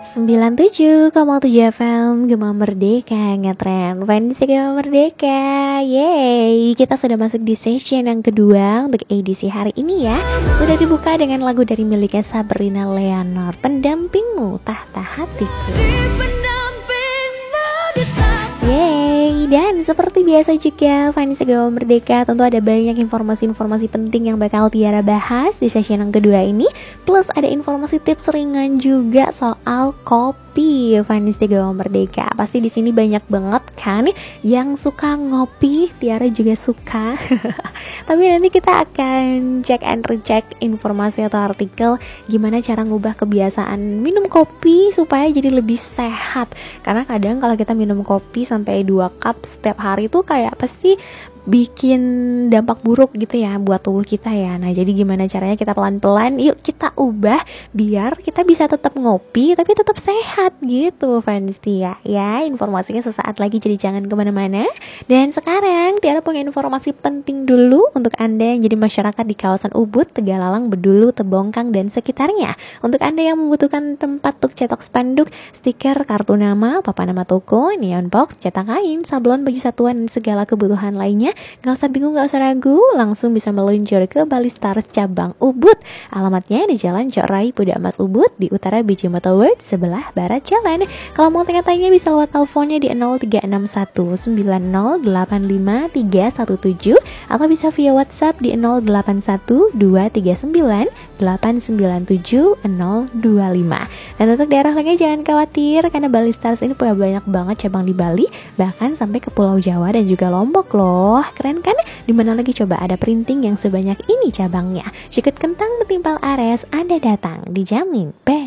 97,7 FM Gema Merdeka ngetren fans Gema Merdeka. Yeay, kita sudah masuk di session yang kedua untuk edisi hari ini ya. Sudah dibuka dengan lagu dari miliknya Sabrina Leonor, Pendampingmu Tahta Hatiku. Yeay, dan seperti biasa juga fans Gema Merdeka, tentu ada banyak informasi-informasi penting yang bakal Tiara bahas di session yang kedua ini. Plus ada informasi tips ringan juga soal kopi fans Gema Merdeka. Pasti di sini banyak banget kan yang suka ngopi, Tiara juga suka. Tapi nanti kita akan check and recheck informasi atau artikel gimana cara ngubah kebiasaan minum kopi supaya jadi lebih sehat. Karena kadang kalau kita minum kopi sampai 2 cup setiap hari tuh kayak pasti bikin dampak buruk gitu ya buat tubuh kita ya. Nah, jadi gimana caranya kita pelan-pelan yuk kita ubah biar kita bisa tetap ngopi tapi tetap sehat gitu fans Tia ya. Informasinya sesaat lagi, jadi jangan kemana-mana. Dan sekarang Tiara punya informasi penting dulu untuk Anda yang jadi masyarakat di kawasan Ubud, Tegalalang, Bedulu, Tebongkang dan sekitarnya. Untuk Anda yang membutuhkan tempat untuk cetak spanduk, stiker, kartu nama, papan nama toko, neon box, cetak kain, sablon, baju satuan dan segala kebutuhan lainnya. Gak usah bingung, gak usah ragu, langsung bisa meluncur ke Bali Stars cabang Ubud. Alamatnya di Jalan Cok Rai Puda Emas Ubud, di utara BJ Motor World, sebelah barat jalan. Kalau mau tanya-tanya bisa lewat teleponnya di 0361908517 atau bisa via WhatsApp di 081239897025. Dan untuk daerah lainnya jangan khawatir karena Bali Stars ini punya banyak banget cabang di Bali, bahkan sampai ke Pulau Jawa dan juga Lombok loh. Keren kan? Dimana lagi coba ada printing yang sebanyak ini cabangnya. Sikut kentang betimpal ares, Anda datang dijamin